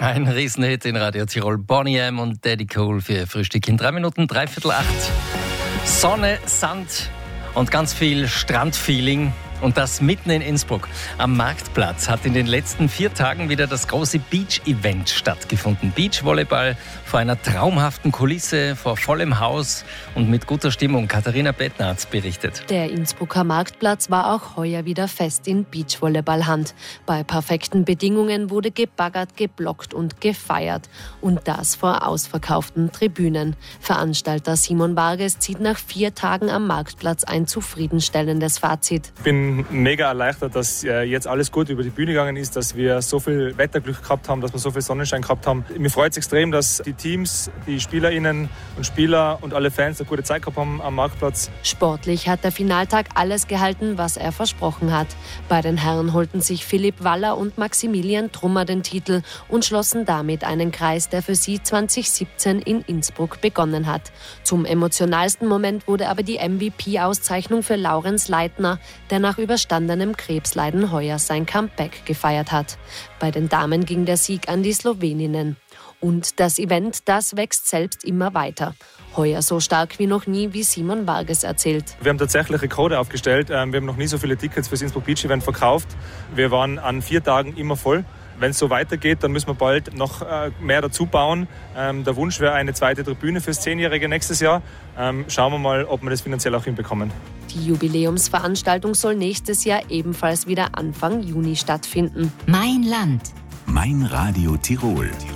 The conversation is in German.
Ein Riesenhit in Radio Tirol. Boney M und Daddy Cool für Frühstück in 3 Minuten, 7:45. Sonne, Sand und ganz viel Strandfeeling. Und das mitten in Innsbruck. Am Marktplatz hat in den letzten 4 Tagen wieder das große Beach-Event stattgefunden. Beachvolleyball vor einer traumhaften Kulisse, vor vollem Haus und mit guter Stimmung. Katharina Bettner hat berichtet. Der Innsbrucker Marktplatz war auch heuer wieder fest in Beachvolleyballhand. Bei perfekten Bedingungen wurde gebaggert, geblockt und gefeiert. Und das vor ausverkauften Tribünen. Veranstalter Simon Vargas zieht nach 4 Tagen am Marktplatz ein zufriedenstellendes Fazit. Ich bin mega erleichtert, dass jetzt alles gut über die Bühne gegangen ist, dass wir so viel Wetterglück gehabt haben, dass wir so viel Sonnenschein gehabt haben. Mir freut es extrem, dass die Teams, die SpielerInnen und Spieler und alle Fans eine gute Zeit gehabt haben am Marktplatz. Sportlich hat der Finaltag alles gehalten, was er versprochen hat. Bei den Herren holten sich Philipp Waller und Maximilian Trummer den Titel und schlossen damit einen Kreis, der für sie 2017 in Innsbruck begonnen hat. Zum emotionalsten Moment wurde aber die MVP-Auszeichnung für Laurenz Leitner, der nach überstandenem Krebsleiden heuer sein Comeback gefeiert hat. Bei den Damen ging der Sieg an die Sloweninnen. Und das Event, das wächst selbst immer weiter. Heuer so stark wie noch nie, wie Simon Vargas erzählt. Wir haben tatsächlich Rekorde aufgestellt. Wir haben noch nie so viele Tickets für das Innsbruck Beach Event verkauft. Wir waren an 4 Tagen immer voll. Wenn es so weitergeht, dann müssen wir bald noch mehr dazu bauen. Der Wunsch wäre eine 2. Tribüne fürs 10-Jährige nächstes Jahr. Schauen wir mal, ob wir das finanziell auch hinbekommen. Die Jubiläumsveranstaltung soll nächstes Jahr ebenfalls wieder Anfang Juni stattfinden. Mein Land. Mein Radio Tirol.